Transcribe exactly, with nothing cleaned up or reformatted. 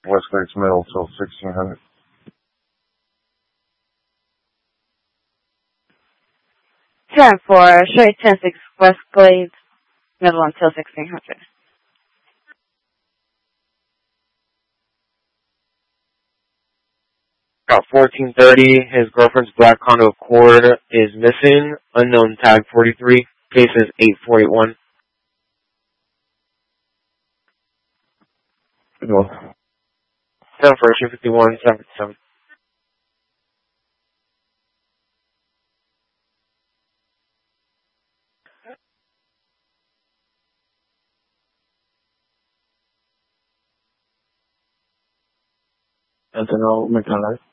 Westgate's Middle till sixteen hundred. ten four, straight ten six, Westglade Middle until sixteen hundred. About fourteen thirty, his girlfriend's black Honda Accord is missing. Unknown tag forty-three. Case is eight four eight one. Good. seven for two fifty-one, seven fifty-seven. Antonio McDonald.